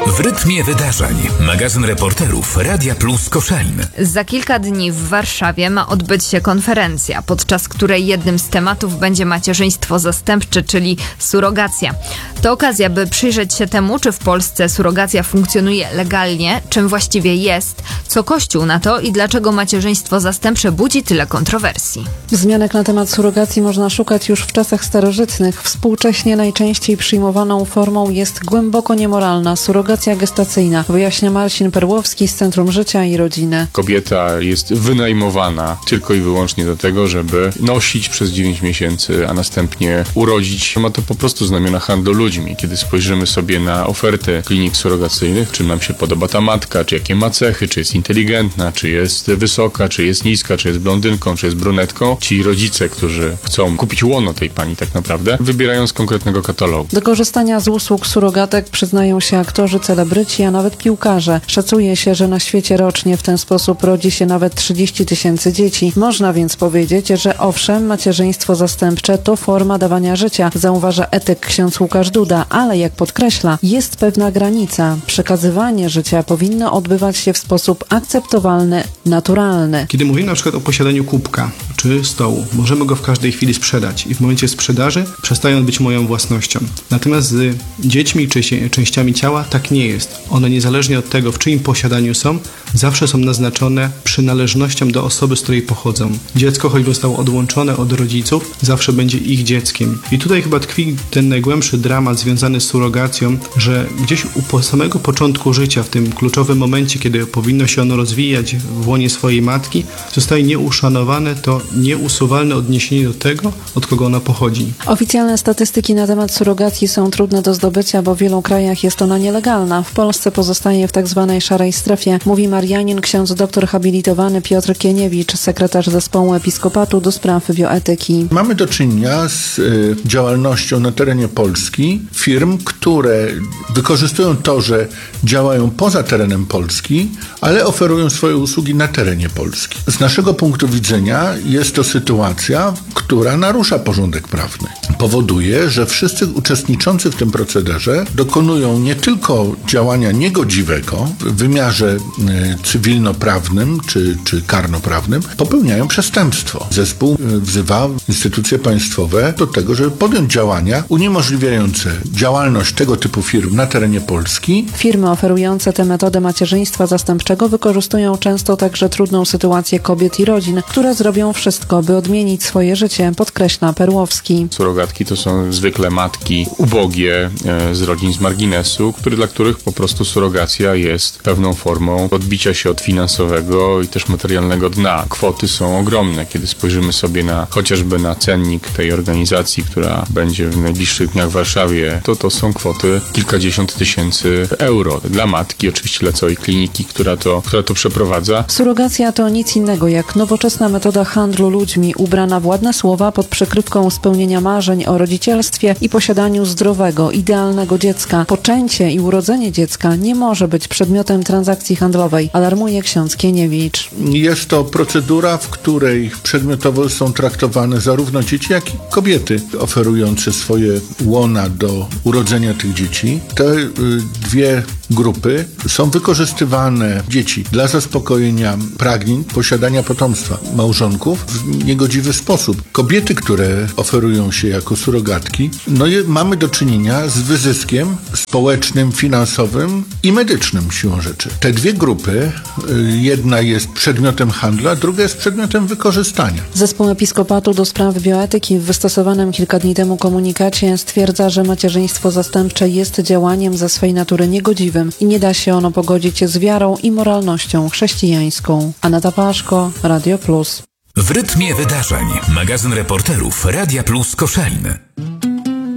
W rytmie wydarzeń. Magazyn reporterów Radia Plus Koszalin. Za kilka dni w Warszawie ma odbyć się konferencja, podczas której jednym z tematów będzie macierzyństwo zastępcze, czyli surogacja. To okazja, by przyjrzeć się temu, czy w Polsce surogacja funkcjonuje legalnie, czym właściwie jest, co Kościół na to i dlaczego macierzyństwo zastępcze budzi tyle kontrowersji. Wzmianek na temat surogacji można szukać już w czasach starożytnych. Współcześnie najczęściej przyjmowaną formą jest głęboko niemoralna surogacja gestacyjna, wyjaśnia Marcin Perłowski z Centrum Życia i Rodziny. Kobieta jest wynajmowana tylko i wyłącznie do tego, żeby nosić przez 9 miesięcy, a następnie urodzić. Ma to po prostu znamiona handlu ludźmi. Kiedy spojrzymy sobie na ofertę klinik surogacyjnych, czy nam się podoba ta matka, czy jakie ma cechy, czy jest inteligentna, czy jest wysoka, czy jest niska, czy jest blondynką, czy jest brunetką, ci rodzice, którzy chcą kupić łono tej pani tak naprawdę, wybierają z konkretnego katalogu. Do korzystania z usług surogatek przyznają się aktorzy, celebryci, a nawet piłkarze. Szacuje się, że na świecie rocznie w ten sposób rodzi się nawet 30 000 dzieci. Można więc powiedzieć, że owszem, macierzyństwo zastępcze to forma dawania życia, zauważa etyk ksiądz Łukasz Duda, ale jak podkreśla, jest pewna granica. Przekazywanie życia powinno odbywać się w sposób akceptowalny, naturalny. Kiedy mówimy na przykład o posiadaniu kubka czy stołu, możemy go w każdej chwili sprzedać i w momencie sprzedaży przestaje on być moją własnością. Natomiast z dziećmi czy częściami ciała tak nie jest. One niezależnie od tego, w czyim posiadaniu są, zawsze są naznaczone przynależnością do osoby, z której pochodzą. Dziecko, choćby zostało odłączone od rodziców, zawsze będzie ich dzieckiem. I tutaj chyba tkwi ten najgłębszy dramat związany z surogacją, że gdzieś u samego początku życia, w tym kluczowym momencie, kiedy powinno się ono rozwijać w łonie swojej matki, zostaje nieuszanowane to nieusuwalne odniesienie do tego, od kogo ona pochodzi. Oficjalne statystyki na temat surogacji są trudne do zdobycia, bo w wielu krajach jest ona nielegalna. W Polsce pozostaje w tak zwanej szarej strefie, mówi marianin ksiądz doktor habilitowany Piotr Kieniewicz, sekretarz zespołu episkopatu do spraw bioetyki. Mamy do czynienia z działalnością na terenie Polski firm, które wykorzystują to, że działają poza terenem Polski, ale oferują swoje usługi na terenie Polski. Z naszego punktu widzenia jest to sytuacja, która narusza porządek prawny. Powoduje, że wszyscy uczestniczący w tym procederze dokonują nie tylko działania niegodziwego w wymiarze cywilnoprawnym czy karnoprawnym, popełniają przestępstwo. Zespół wzywa instytucje państwowe do tego, żeby podjąć działania uniemożliwiające działalność tego typu firm na terenie Polski. Firmy oferujące tę metodę macierzyństwa zastępczego wykorzystują często także trudną sytuację kobiet i rodzin, które zrobią wszystko, by odmienić swoje życie, podkreśla Perłowski. Surogatki to są zwykle matki ubogie z rodzin z marginesu, dla których po prostu surogacja jest pewną formą odbicia się od finansowego i też materialnego dna. Kwoty są ogromne. Kiedy spojrzymy sobie chociażby na cennik tej organizacji, która będzie w najbliższych dniach w Warszawie, to są kwoty kilkadziesiąt tysięcy euro. Dla matki, oczywiście dla całej kliniki, która to przeprowadza. Surogacja to nic innego jak nowoczesna metoda handlu ludźmi, ubrana w ładne słowa pod przykrywką spełnienia marzeń o rodzicielstwie i posiadaniu zdrowego, idealnego dziecka. Poczęcie i urodzenie dziecka nie może być przedmiotem transakcji handlowej, alarmuje ksiądz Kieniewicz. Jest to procedura, w której przedmiotowo są traktowane zarówno dzieci, jak i kobiety oferujące swoje łona do urodzenia tych dzieci. Te dwie grupy są wykorzystywane dzieci dla zaspokojenia pragnień posiadania potomstwa małżonków w niegodziwy sposób. Kobiety, które oferują się jako surogatki, mamy do czynienia z wyzyskiem społecznym, finansowym i medycznym siłą rzeczy. Te dwie grupy, jedna jest przedmiotem handlu, a druga jest przedmiotem wykorzystania. Zespół episkopatu do spraw bioetyki w wystosowanym kilka dni temu komunikacie stwierdza, że macierzyństwo zastępcze jest działaniem ze swej natury niegodziwym i nie da się ono pogodzić z wiarą i moralnością chrześcijańską. Aneta Paszko, Radio Plus. W rytmie wydarzeń. Magazyn reporterów Radia Plus Koszalin.